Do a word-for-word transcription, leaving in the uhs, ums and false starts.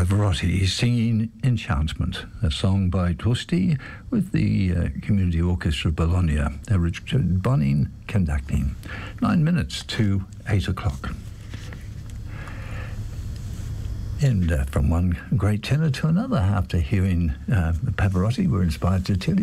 Pavarotti singing Enchantment, a song by Tosti with the uh, Community Orchestra Bologna, uh, Richard Bonin conducting. Nine minutes to eight o'clock. And uh, from one great tenor to another, after hearing uh, Pavarotti, we're inspired to tell you